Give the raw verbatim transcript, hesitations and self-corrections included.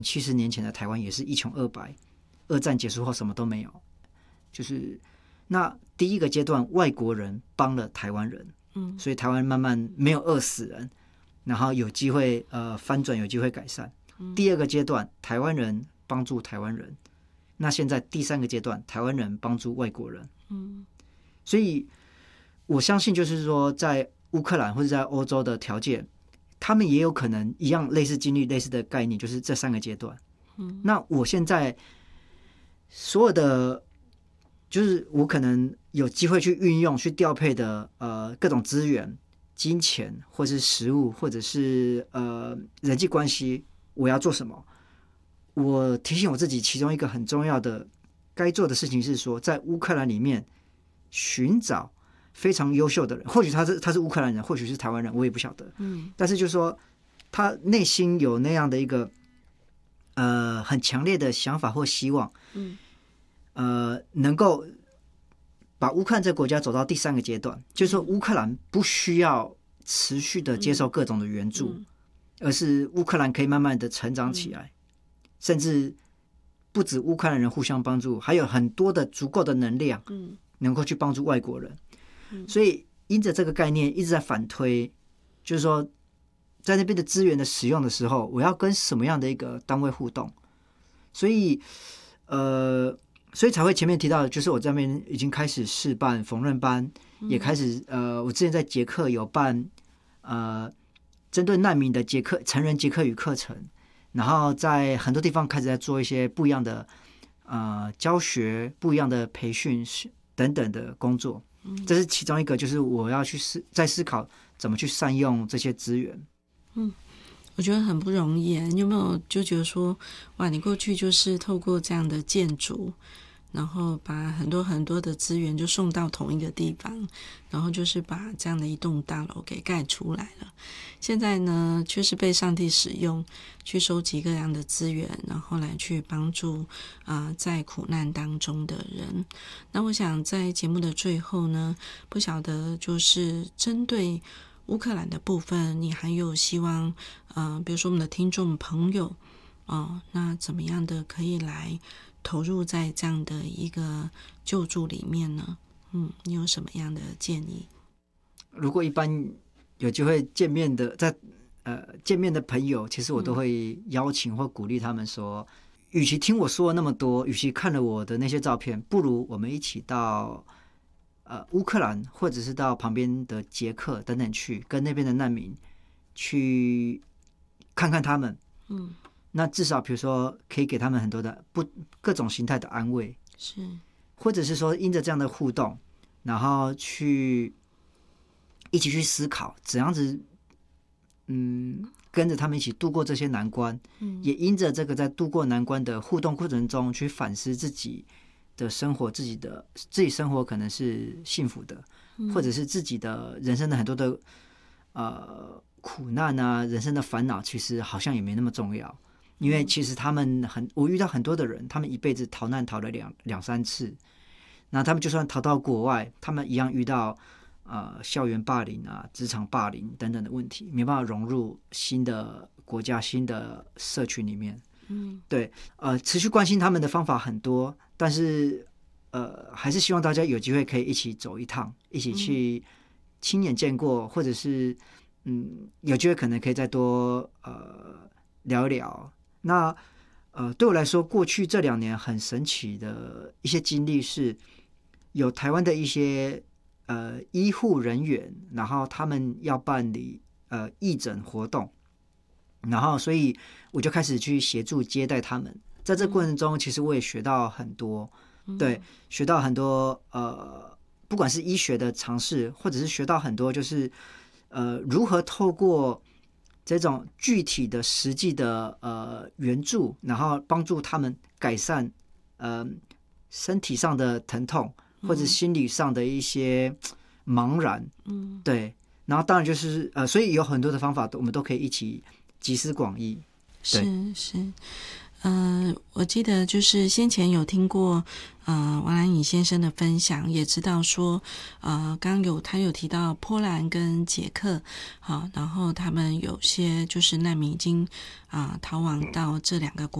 七十年前的台湾也是一穷二白，二战结束后什么都没有，就是那第一个阶段外国人帮了台湾人，嗯，所以台湾慢慢没有饿死人，然后有机会呃翻转，有机会改善。嗯、第二个阶段台湾人帮助台湾人，那现在第三个阶段台湾人帮助外国人，嗯，所以我相信就是说在乌克兰或者在欧洲的条件，他们也有可能一样类似经历类似的概念，就是这三个阶段。嗯，那我现在所有的，就是我可能有机会去运用、去调配的呃各种资源、金钱，或是食物，或者是呃人际关系，我要做什么？我提醒我自己，其中一个很重要的该做的事情是说，在乌克兰里面寻找非常优秀的人，或许他是他是乌克兰人，或许是台湾人，我也不晓得。嗯，但是就是说，他内心有那样的一个呃很强烈的想法或希望，嗯，呃，能够把乌克兰这个国家走到第三个阶段，就是说乌克兰不需要持续的接受各种的援助，嗯、而是乌克兰可以慢慢的成长起来，嗯、甚至不止乌克兰人互相帮助，还有很多的足够的能量，嗯，能够去帮助外国人。所以因着这个概念一直在反推，就是说在那边的资源的使用的时候，我要跟什么样的一个单位互动？所以呃，所以才会前面提到的，就是我这边已经开始试办缝纫班，嗯、也开始呃，我之前在捷克有办呃针对难民的捷克成人捷克语课程，然后在很多地方开始在做一些不一样的呃教学、不一样的培训等等的工作。这是其中一个，就是我要去思在思考怎么去善用这些资源。 嗯，我觉得很不容易。你有没有就觉得说，哇，你过去就是透过这样的建筑，然后把很多很多的资源就送到同一个地方，然后就是把这样的一栋大楼给盖出来了。现在呢，却是被上帝使用，去收集各样的资源，然后来去帮助啊、呃、在苦难当中的人。那我想在节目的最后呢，不晓得就是针对乌克兰的部分，你还有希望呃，比如说我们的听众朋友啊、呃，那怎么样的可以来投入在这样的一个救助里面呢？嗯，你有什么样的建议？ 如果一般有机会见面的，在呃见面的朋友，其实我都会邀请或鼓励他们说，与其听我说了那么多，与其看了我的那些照片，不如我们一起到呃乌克兰，或者是到旁边的捷克等等去，跟那边的难民去看看他们。嗯，那至少比如说可以给他们很多的不各种形态的安慰， 是， 或者是说因着这样的互动，然后去一起去思考怎样子，嗯，跟着他们一起度过这些难关，嗯，也因着这个在度过难关的互动过程中，去反思自己的生活，自己的自己生活可能是幸福的，嗯、或者是自己的人生的很多的呃苦难啊，人生的烦恼，其实好像也没那么重要。因为其实他们很，我遇到很多的人，他们一辈子逃难逃了两两三次，那他们就算逃到国外，他们一样遇到呃校园霸凌啊、职场霸凌等等的问题，没办法融入新的国家、新的社群里面。嗯，对，呃，持续关心他们的方法很多，但是呃，还是希望大家有机会可以一起走一趟，一起去亲眼见过，或者是嗯，有机会可能可以再多呃聊一聊。那呃，对我来说，过去这两年很神奇的一些经历是，有台湾的一些呃医护人员，然后他们要办理呃义诊活动，然后所以我就开始去协助接待他们。在这过程中，其实我也学到很多，嗯、对，学到很多呃，不管是医学的常识，或者是学到很多就是呃如何透过这种具体的、实际的呃援助，然后帮助他们改善呃身体上的疼痛，或者心理上的一些茫然，嗯，对。然后当然就是呃，所以有很多的方法，我们都可以一起集思广益。 是是， 呃，我记得就是先前有听过呃王兰颖先生的分享，也知道说呃刚刚有他有提到波兰跟捷克，好，然后他们有些就是难民已经啊、呃、逃亡到这两个国